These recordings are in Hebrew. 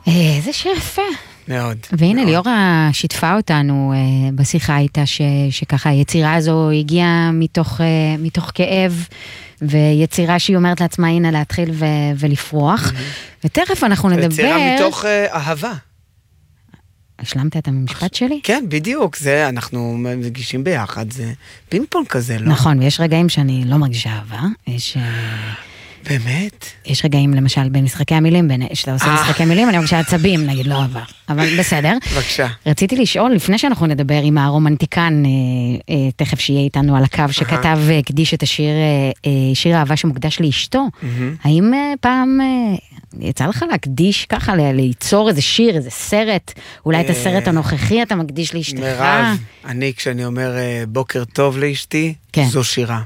זה שיר יפה. מאוד. והנה ליאורה שיתפה אותנו בשיחה איתה שככה היצירה הזו הגיעה מתוך כאב, ויצירה שהיא אומרת לעצמה הנה להתחיל ולפרוח, ותכף אנחנו נדבר... יצירה מתוך אהבה. השלמת את המשפט שלי? כן, בדיוק, זה אנחנו מגישים ביחד, זה פינג פונג כזה, לא? נכון, ויש רגעים שאני לא מרגישה אהבה, באמת? יש רגעים למשל במשחקי המילים, שאתה עושה משחקי מילים, אני מרגישה עצבים, נגיד לא אהבה, אבל בסדר. בבקשה. רציתי לשאול, לפני שאנחנו נדבר עם הרומנטיקן, תכף שיהיה איתנו על הקו, שכתב והקדיש את שיר האהבה שמוקדש לאשתו, האם פעם יצא לך להקדיש ככה, ליצור איזה שיר, איזה סרט, אולי את הסרט הנוכחי אתה מקדיש לאשתך? מירב, אני כשאני אומר בוקר טוב לאשתי, זו שירה.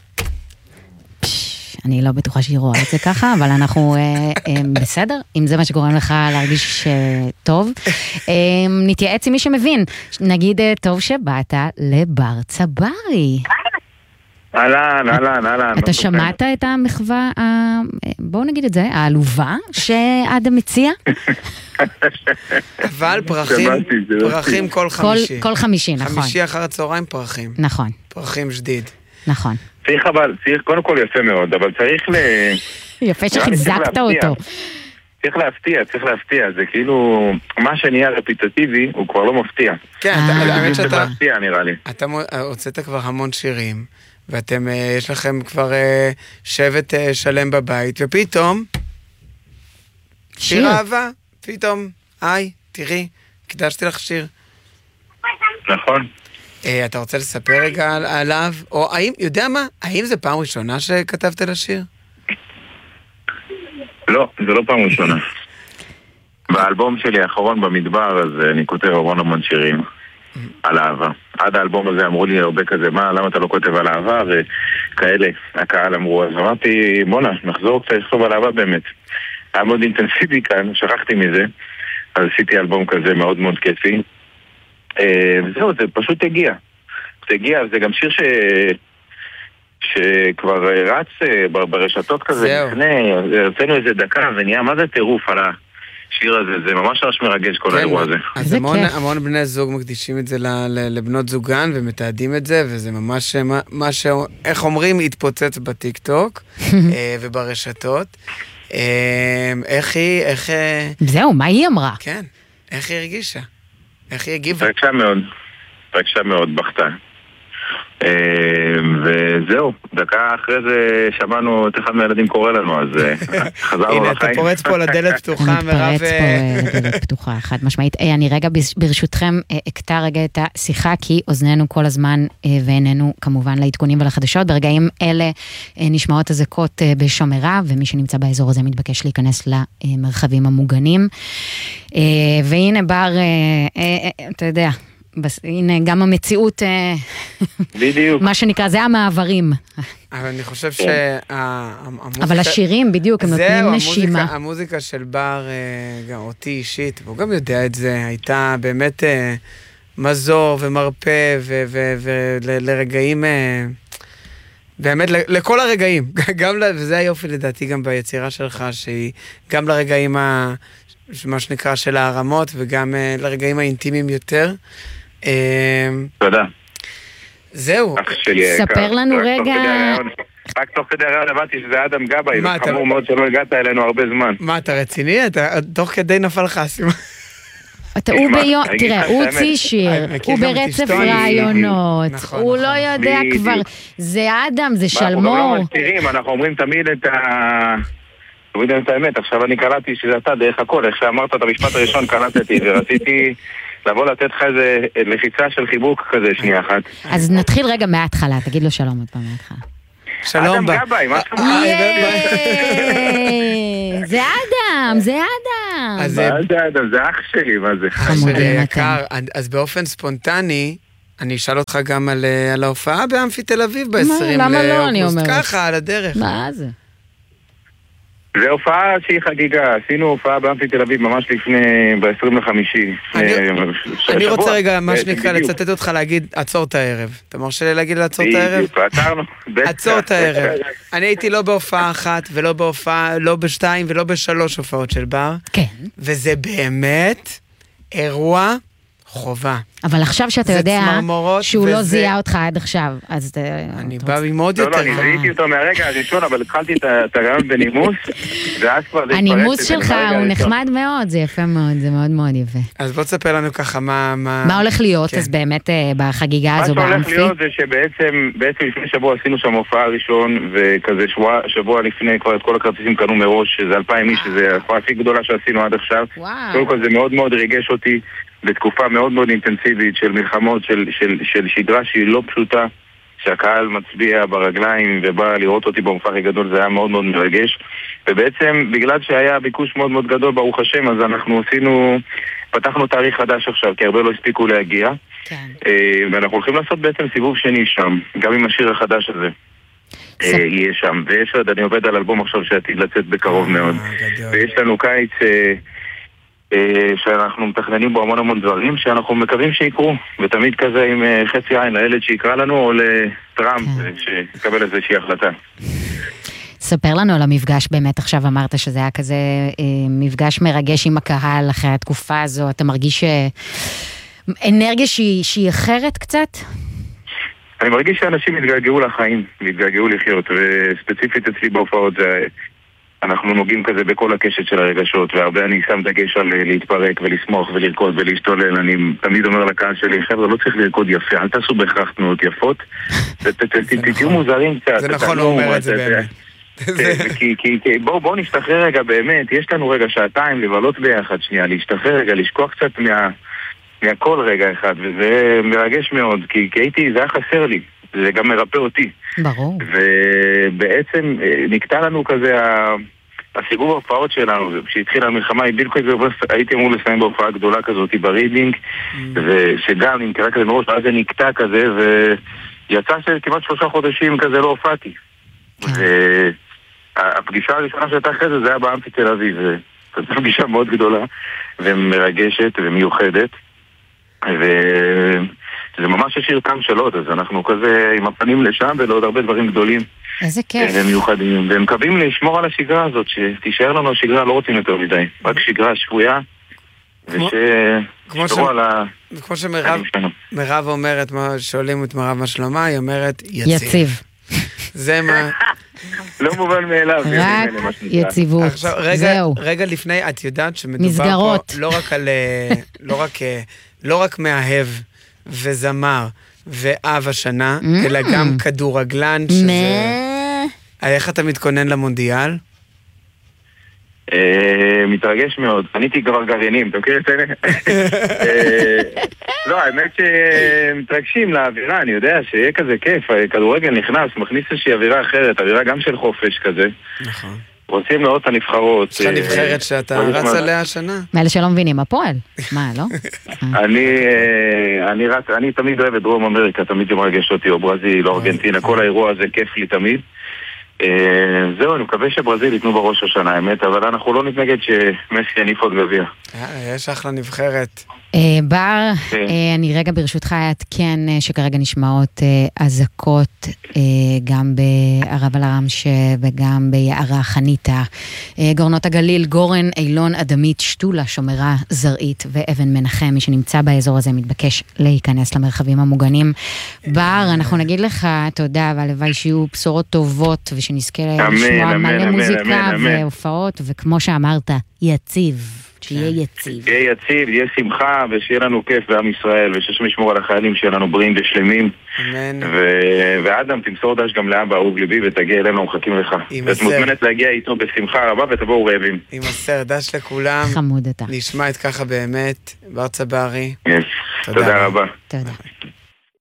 אני לא בטוחה שהיא רואה את זה ככה, אבל אנחנו בסדר, אם זה מה שגורם לך להרגיש טוב. נתייעץ עם מי שמבין. נגיד, טוב שבאת לבר צברי. אהלן. אתה שמעת את המחווה, בואו נגיד את זה, העלובה שאדם מציע? אבל פרחים כל חמישי. כל חמישי, נכון. חמישי אחר הצהריים פרחים. נכון. פרחים שדיד. נכון. צריך, קודם כל יפה מאוד, אבל צריך יפה שחיזקת אותו. צריך להפתיע, זה כאילו, מה שנהיה רפיטטיבי, הוא כבר לא מפתיע. כן, האמת שאתה... צריך להפתיע, נראה לי. אתה הוצאת כבר המון שירים, ואתם, יש לכם כבר שבט שלם בבית, ופתאום, שיר אהבה, פתאום, תראי, קדשתי לך שיר. נכון. אתה רוצה לספר רגע עליו? או האם, יודע מה? האם זה פעם ראשונה שכתבת לשיר? לא, זה לא פעם ראשונה. באלבום שלי האחרון במדבר, אז אני כותב המון שירים על אהבה. עד האלבום הזה אמרו לי הרבה כזה, למה אתה לא כותב על אהבה? וכאלה, הקהל אמרו, אז אמרתי, בונה, נחזור קצת לכתוב על אהבה באמת. היה מאוד אינטנסיבי כאן, שכחתי מזה, אז עשיתי אלבום כזה מאוד מאוד כיפי. וזהו, זה פשוט הגיע. זה גם שיר שכבר רץ ברשתות כזה לפני, הרצינו איזה דקה ונהיה, מה זה טירוף על השיר הזה? זה ממש ממש מרגש כל האירוע הזה. אז המון בני זוג מקדישים את זה לבנות זוגן ומתעדים את זה, וזה ממש מה איך אומרים, התפוצץ בטיק טוק וברשתות. איך היא... זהו, מה היא אמרה? כן, איך היא הרגישה? איך היא הגיבה? רגשה מאוד, בכתה. וזהו, דקה אחרי זה שמענו את אחד מהילדים קורא לנו, אז חזרנו לחיים. הנה, אתה פורץ פה לדלת פתוחה, מירב. פורץ פה לדלת פתוחה, חד משמעית. אני רגע ברשותכם אקטע רגע את השיחה, כי אוזנינו כל הזמן ועינינו כמובן לעדכונים ולחדשות. ברגעים אלה נשמעות הזקות בשומרה, ומי שנמצא באזור הזה מתבקש להיכנס למרחבים המוגנים. והנה בר, אתה יודע, הנה גם המציאות, בדיוק. מה שנקרא, זה המעברים. אבל אני חושב אבל השירים בדיוק, הם נותנים נשימה. המוזיקה של בר, גם אותי אישית, והוא גם יודע את זה, הייתה באמת מזור ומרפא, ולרגעים, באמת לכל הרגעים, וזה היופי לדעתי גם ביצירה שלך, שהיא גם לרגעים מה שנקרא של הרמות, וגם לרגעים האינטימיים יותר. תודה. זהו. ספר לנו רגע. רק תוך כדי הרעיון הבנתי שזה אדם גבאי, וחמור מאוד שלא הגעת אלינו הרבה זמן. מה, אתה רציני? תוך כדי נפל חסימה. תראה, הוא הוציא שיר, הוא ברצף רעיונות, הוא לא יודע כבר, זה אדם, זה שלמור. אנחנו אומרים תמיד את האמת, עכשיו אני קלטתי שזה אתה דרך הכל, איך שאמרת את המשפט הראשון קלטתי, ורציתי לבוא לתת לך איזה לחיצה של חיבוק כזה, שנייה אחת. אז נתחיל רגע מההתחלה, תגיד לו שלום עוד פעם מההתחלה. שלום בה. אדם גבאי, מה שלום? זה אדם, זה אדם. זה אדם, זה אח שלי, מה זה? אח שלי יקר, אז באופן ספונטני, אני אשאל אותך גם על ההופעה באמפי תל אביב ב-20 למה לא, אני לאוגוסט, אומרת. ככה, על הדרך. מה זה? זה הופעה שהיא חגיגה, עשינו הופעה באמפי תל אביב ממש לפני, ב-25. אני רוצה רגע, מה שנקרא, לצטט אותך להגיד, עצור את הערב. אתה מרשה לי להגיד לעצור את הערב? עצרנו. עצור את הערב. אני הייתי לא בהופעה אחת, ולא בהופעה, לא בשתיים, ולא בשלוש הופעות של בר. כן. וזה באמת אירוע חובה. אבל עכשיו שאתה יודע שהוא לא זיהה אותך עד עכשיו, אז... אני בא עם עוד יותר. לא, אני זיהיתי אותו מהרגע הראשון, אבל התחלתי את הרעיון בנימוס, ואז כבר... הנימוס שלך הוא נחמד מאוד, זה יפה מאוד, זה מאוד מאוד יפה. אז בוא תספר לנו ככה מה... מה הולך להיות, אז באמת בחגיגה הזו באמפי? מה שהולך להיות זה שבעצם לפני שבוע עשינו שם הופעה ראשון, וכזה שבוע לפני כבר את כל הכרטיסים קנו מראש, שזה 2,000 איש, שזה ההופעה הכי גדולה שעשינו עד עכשיו. קודם כל זה מאוד מאוד ריגש אותי. בתקופה מאוד מאוד אינטנסיבית של מלחמות, של שדרה שהיא לא פשוטה, שהקהל מצביע ברגליים ובא לראות אותי במופע הכי גדול, זה היה מאוד מאוד מרגש. ובעצם בגלל שהיה ביקוש מאוד מאוד גדול ברוך השם, אז אנחנו פתחנו תאריך חדש עכשיו, כי הרבה לא הספיקו להגיע. כן. ואנחנו הולכים לעשות בעצם סיבוב שני שם, גם עם השיר החדש הזה. יהיה שם, אני עובד על אלבום עכשיו שעתיד לצאת בקרוב מאוד. ויש לנו קיץ שאנחנו מתכננים בו המון דברים שאנחנו מקווים שיקרו, ותמיד כזה עם חצי עין לילד שיקרא לנו או לטראמפ שיקבל איזושהי החלטה. ספר לנו על המפגש, באמת עכשיו אמרת שזה היה כזה מפגש מרגש עם הקהל אחרי התקופה הזו, אתה מרגיש אנרגיה שהיא אחרת קצת? אני מרגיש שאנשים התגעגעו לחיים, התגעגעו לחיות, וספציפית אצלי בהופעות זה... אנחנו נוגעים כזה בכל הקשת של הרגשות, והרבה אני שם דגש על להתפרק ולשמוח ולרקוד ולהשתולל. אני תמיד אומר לקהל שלי, חבר'ה, לא צריך לרקוד יפה, אל תעשו בהכרח תנועות יפות, תהיו מוזרים קצת. זה נכון, הוא אומר את זה באמת. כי בואו נשתחרר רגע באמת, יש לנו רגע שעתיים לבלות ביחד שנייה, להשתחרר רגע, לשכוח קצת מהכל רגע אחד, וזה מרגש מאוד, כי הייתי, זה היה חסר לי. זה גם מרפא אותי. ברור. ובעצם נקטע לנו כזה הסיבוב ההופעות שלנו, כשהתחילה המלחמה, הייתי אמור לסיים בהופעה גדולה כזאת ברידינג, ושגם נמכרה כזה מראש, ואז זה נקטע כזה, ויצא שכמעט 3 חודשים כזה לא הופעתי. והפגישה הראשונה שהייתה אחרי זה, זה היה באמפי תל אביב. זו פגישה מאוד גדולה, ומרגשת ומיוחדת. זה ממש השיר תם שלו, אז אנחנו כזה עם הפנים לשם ולעוד הרבה דברים גדולים. איזה כיף. ומיוחדים, והם מקווים לשמור על השגרה הזאת, שתישאר לנו השגרה, לא רוצים יותר מדי, רק שגרה שבויה, ושתשתרו על ה... כמו שמרב אומרת, שואלים את מרב מה שלמה, היא אומרת יציב. זה מה... לא מובן מאליו. רק יציבות, זהו. רגע לפני, את יודעת שמדובר פה לא רק מאהב, וזמר ואב השנה, אלא גם כדורגלן, שזה... איך אתה מתכונן למונדיאל? מתרגש מאוד. קניתי כבר גרעינים, אתה מכיר את זה? לא, האמת שמתרגשים לאווירה, אני יודע שיהיה כזה כיף, כדורגל נכנס, מכניס איזושהי אווירה אחרת, אווירה גם של חופש כזה. נכון. רוצים לראות את הנבחרות. יש לך נבחרת שאתה רץ עליה השנה? מאלה שלא מבינים, הפועל. מה, לא? אני תמיד אוהב את דרום אמריקה, תמיד זה מרגש אותי, או ברזיל, או ארגנטינה, כל האירוע הזה כיף לי תמיד. זהו, אני מקווה שברזיל ייתנו בראש השנה, האמת, אבל אנחנו לא נתנגד שמסי יניף עוד גביע. יש אחלה נבחרת. בר, אני רגע ברשותך אעדכן שכרגע נשמעות אזעקות גם בערב אל-עראמשה וגם ביערה חניתה, גורנות הגליל, גורן, אילון, אדמית, שתולה, שומרה, זרעית ואבן מנחם. מי שנמצא באזור הזה מתבקש להיכנס למרחבים המוגנים. בר, אנחנו נגיד לך תודה, והלוואי שיהיו בשורות טובות ושנזכה לשמוע מלא מוזיקה והופעות, וכמו שאמרת, יציב. שיהיה יציב. יהיה יציב, יהיה שמחה, ושיהיה לנו כיף בעם ישראל, וששם ישמור על החיילים שלנו בריאים ושלמים. אמן. ואדם, תמסור דש גם לאבא אהוב ליבי, ותגיע אלינו, מחכים לך. את מוזמנת להגיע איתו בשמחה רבה, ותבואו רעבים. עם הסר, דש לכולם. חמוד אתה. נשמע את ככה באמת, בר צברי. תודה רבה. תודה.